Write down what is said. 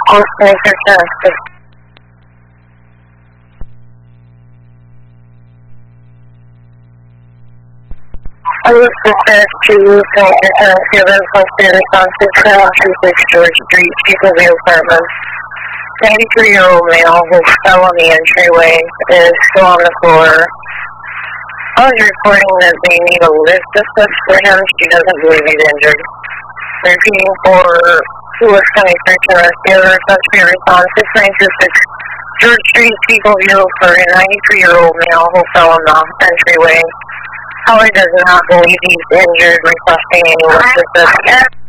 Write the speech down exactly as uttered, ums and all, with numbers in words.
Postmaker tested. I was prepared to Postmaker test given posted responsive to twenty-six George Street, Peopleville Apartments. ninety-three-year-old male who fell on the entryway is still on the floor. I was reporting that they need a lift assist for him. She doesn't believe he's injured. Repeating for Lewis County Search and Rescue. Rescue response six nine two six George Street, Peopleville for a ninety-three-year-old male who fell on the entryway. Holly does not believe he's injured, requesting a lift assist.